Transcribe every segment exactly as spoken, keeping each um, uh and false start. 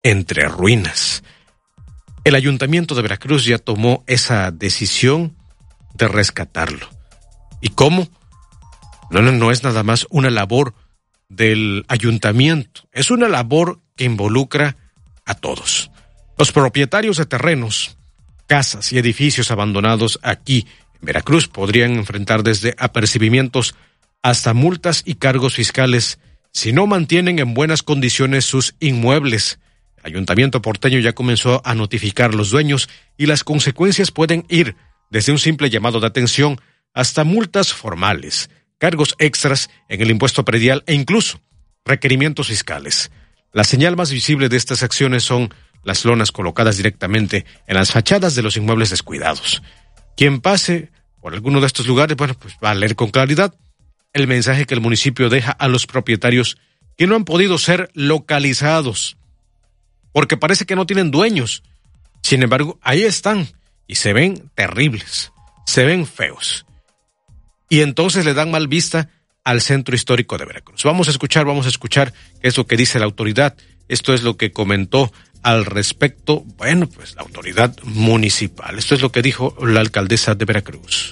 entre ruinas. El Ayuntamiento de Veracruz ya tomó esa decisión de rescatarlo. ¿Y cómo? No, no, no es nada más una labor del ayuntamiento, es una labor que involucra a todos. Los propietarios de terrenos, casas y edificios abandonados aquí en Veracruz podrían enfrentar desde apercibimientos hasta multas y cargos fiscales si no mantienen en buenas condiciones sus inmuebles. El Ayuntamiento porteño ya comenzó a notificar a los dueños y las consecuencias pueden ir desde un simple llamado de atención hasta multas formales, cargos extras en el impuesto predial e incluso requerimientos fiscales. La señal más visible de estas acciones son las lonas colocadas directamente en las fachadas de los inmuebles descuidados. Quien pase por alguno de estos lugares, bueno, pues va a leer con claridad el mensaje que el municipio deja a los propietarios que no han podido ser localizados, porque parece que no tienen dueños. Sin embargo, ahí están y se ven terribles, se ven feos. Y entonces le dan mal vista al centro histórico de Veracruz. Vamos a escuchar, vamos a escuchar qué es lo que dice la autoridad. Esto es lo que comentó al respecto, bueno, pues la autoridad municipal. Esto es lo que dijo la alcaldesa de Veracruz.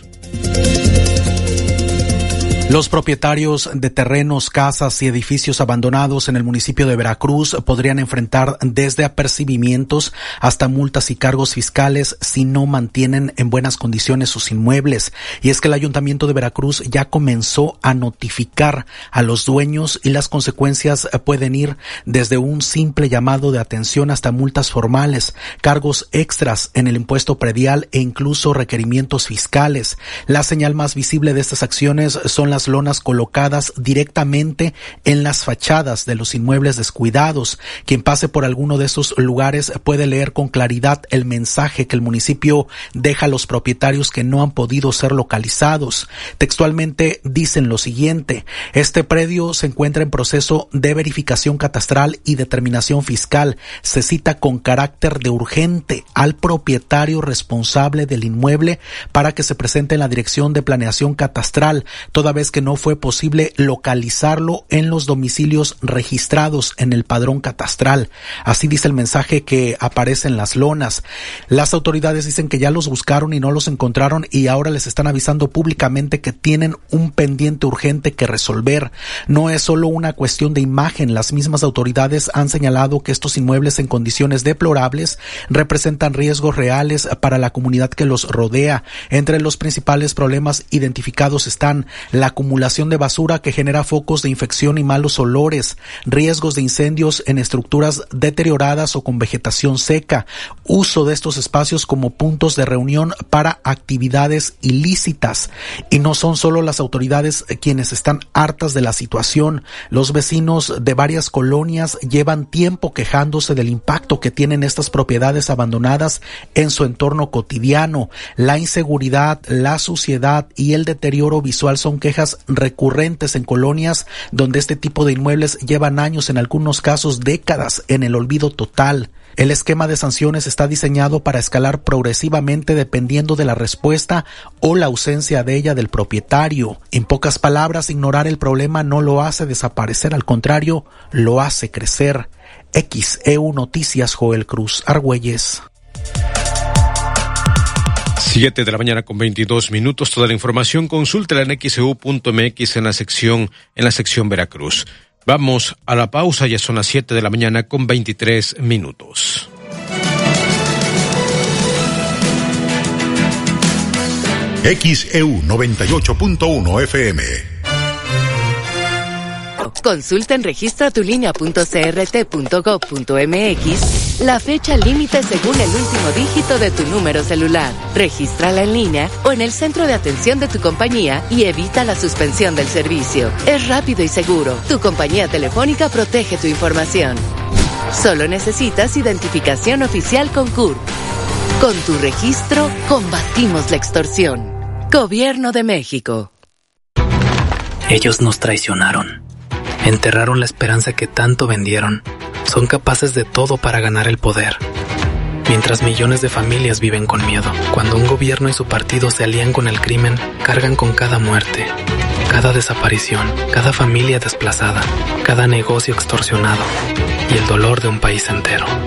Los propietarios de terrenos, casas y edificios abandonados en el municipio de Veracruz podrían enfrentar desde apercibimientos hasta multas y cargos fiscales si no mantienen en buenas condiciones sus inmuebles. Y es que el Ayuntamiento de Veracruz ya comenzó a notificar a los dueños y las consecuencias pueden ir desde un simple llamado de atención hasta multas formales, cargos extras en el impuesto predial e incluso requerimientos fiscales. La señal más visible de estas acciones son las lonas colocadas directamente en las fachadas de los inmuebles descuidados. Quien pase por alguno de esos lugares puede leer con claridad el mensaje que el municipio deja a los propietarios que no han podido ser localizados. Textualmente dicen lo siguiente: este predio se encuentra en proceso de verificación catastral y determinación fiscal. Se cita con carácter de urgente al propietario responsable del inmueble para que se presente en la Dirección de Planeación Catastral, toda vez que no fue posible localizarlo en los domicilios registrados en el padrón catastral. Así dice el mensaje que aparece en las lonas. Las autoridades dicen que ya los buscaron y no los encontraron y ahora les están avisando públicamente que tienen un pendiente urgente que resolver. No es solo una cuestión de imagen. Las mismas autoridades han señalado que estos inmuebles en condiciones deplorables representan riesgos reales para la comunidad que los rodea. Entre los principales problemas identificados están la acumulación de basura que genera focos de infección y malos olores, riesgos de incendios en estructuras deterioradas o con vegetación seca, uso de estos espacios como puntos de reunión para actividades ilícitas. Y no son solo las autoridades quienes están hartas de la situación. Los vecinos de varias colonias llevan tiempo quejándose del impacto que tienen estas propiedades abandonadas en su entorno cotidiano. La inseguridad, la suciedad y el deterioro visual son quejas recurrentes en colonias donde este tipo de inmuebles llevan años, en algunos casos décadas, en el olvido total. El esquema de sanciones está diseñado para escalar progresivamente dependiendo de la respuesta o la ausencia de ella del propietario. En pocas palabras, ignorar el problema no lo hace desaparecer, al contrario, lo hace crecer. X E U Noticias, Joel Cruz Argüelles. Siete de la mañana con veintidós minutos. Toda la información consúltela en x e u punto m x en la sección, en la sección Veracruz. Vamos a la pausa, ya son las siete de la mañana con veintitrés minutos. X E U noventa y ocho punto uno F M. Consulta en registra tu línea punto c r t punto gob punto m x la fecha límite según el último dígito de tu número celular. Regístrala en línea o en el centro de atención de tu compañía y evita la suspensión del servicio. Es rápido y seguro. Tu compañía telefónica protege tu información. Solo necesitas identificación oficial con C U R. Con tu registro, combatimos la extorsión. Gobierno de México. Ellos nos traicionaron. Enterraron la esperanza que tanto vendieron. Son capaces de todo para ganar el poder. Mientras millones de familias viven con miedo. Cuando un gobierno y su partido se alían con el crimen, cargan con cada muerte, cada desaparición, cada familia desplazada, cada negocio extorsionado y el dolor de un país entero.